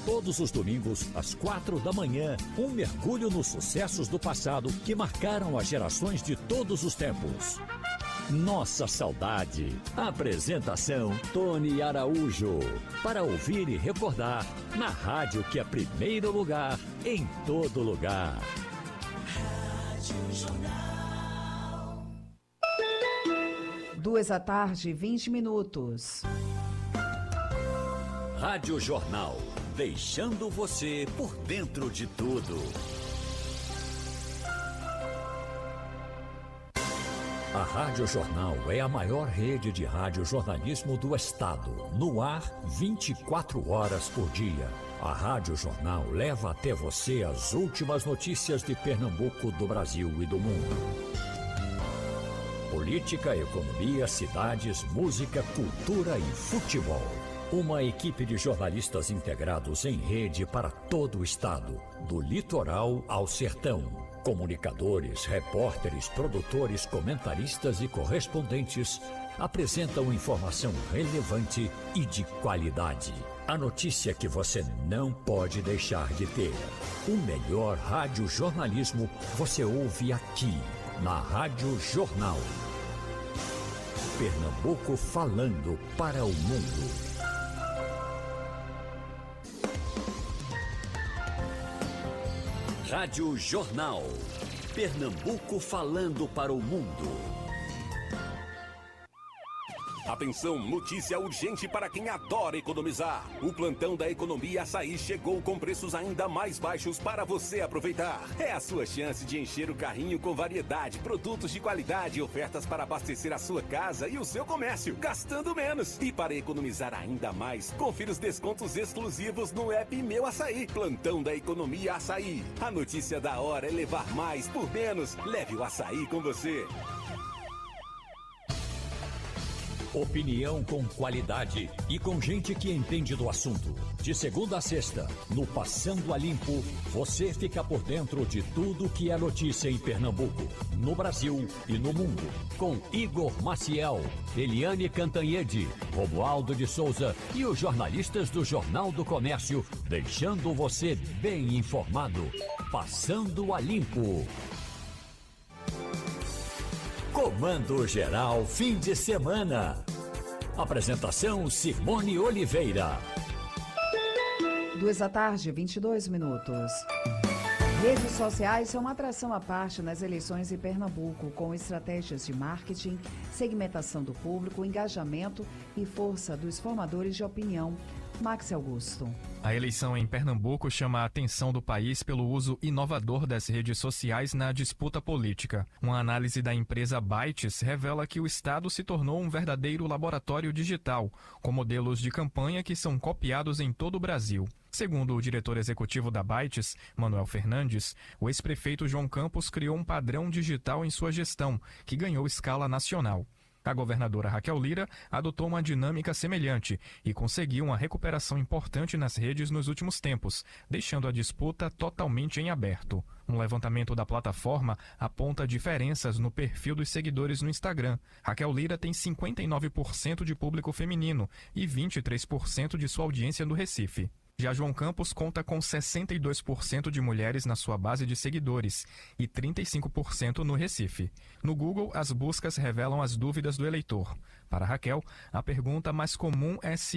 Todos os domingos, às 4 da manhã, um mergulho nos sucessos do passado que marcaram as gerações de todos os tempos. Nossa Saudade. Apresentação Tony Araújo. Para ouvir e recordar, na rádio que é primeiro lugar, em todo lugar. Rádio Jornal. 14h20. Rádio Jornal. Deixando você por dentro de tudo. A Rádio Jornal é a maior rede de radiojornalismo do estado, no ar 24 horas por dia. A Rádio Jornal leva até você as últimas notícias de Pernambuco, do Brasil e do mundo. Política, economia, cidades, música, cultura e futebol. Uma equipe de jornalistas integrados em rede para todo o estado, do litoral ao sertão. Comunicadores, repórteres, produtores, comentaristas e correspondentes apresentam informação relevante e de qualidade. A notícia que você não pode deixar de ter. O melhor radiojornalismo você ouve aqui, na Rádio Jornal. Pernambuco falando para o mundo. Rádio Jornal. Pernambuco falando para o mundo. Atenção, notícia urgente para quem adora economizar. O plantão da Economia Açaí chegou com preços ainda mais baixos para você aproveitar. É a sua chance de encher o carrinho com variedade, produtos de qualidade e ofertas para abastecer a sua casa e o seu comércio, gastando menos. E para economizar ainda mais, confira os descontos exclusivos no app Meu Açaí. Plantão da Economia Açaí. A notícia da hora é levar mais por menos. Leve o açaí com você. Opinião com qualidade e com gente que entende do assunto. De segunda a sexta, no Passando a Limpo, você fica por dentro de tudo que é notícia em Pernambuco, no Brasil e no mundo. Com Igor Maciel, Eliane Cantanhede, Romualdo de Souza e os jornalistas do Jornal do Comércio, deixando você bem informado. Passando a Limpo. Comando Geral Fim de Semana. Apresentação Simone Oliveira. 14h22. Redes sociais são uma atração à parte nas eleições em Pernambuco, com estratégias de marketing, segmentação do público, engajamento e força dos formadores de opinião. Max Augusto. A eleição em Pernambuco chama a atenção do país pelo uso inovador das redes sociais na disputa política. Uma análise da empresa Bytes revela que o estado se tornou um verdadeiro laboratório digital, com modelos de campanha que são copiados em todo o Brasil. Segundo o diretor executivo da Bytes, Manuel Fernandes, o ex-prefeito João Campos criou um padrão digital em sua gestão, que ganhou escala nacional. A governadora Raquel Lira adotou uma dinâmica semelhante e conseguiu uma recuperação importante nas redes nos últimos tempos, deixando a disputa totalmente em aberto. Um levantamento da plataforma aponta diferenças no perfil dos seguidores no Instagram. Raquel Lira tem 59% de público feminino e 23% de sua audiência no Recife. Já João Campos conta com 62% de mulheres na sua base de seguidores e 35% no Recife. No Google, as buscas revelam as dúvidas do eleitor. Para Raquel, a pergunta mais comum é se